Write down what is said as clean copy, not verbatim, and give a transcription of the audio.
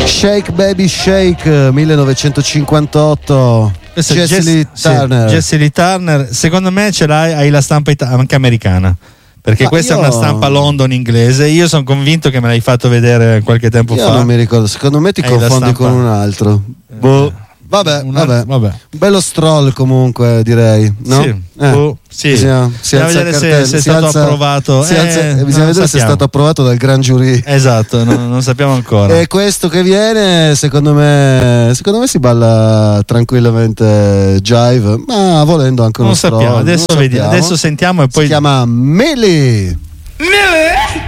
Shake Baby Shake 1958. Jessie Lee Turner, secondo me ce l'hai, hai la stampa anche americana, perché questa è una stampa London inglese. Io sono convinto che me l'hai fatto vedere qualche tempo fa. Non mi ricordo, secondo me ti confondi con un altro. Vabbè. Bello stroll comunque, direi, no? Sì. Bisogna vedere se è stato approvato. Bisogna vedere se è stato approvato dal Gran Jury. Esatto, non sappiamo ancora. E questo che viene, secondo me si balla tranquillamente jive, ma volendo anche uno stroll. Adesso sentiamo e poi si chiama Millie.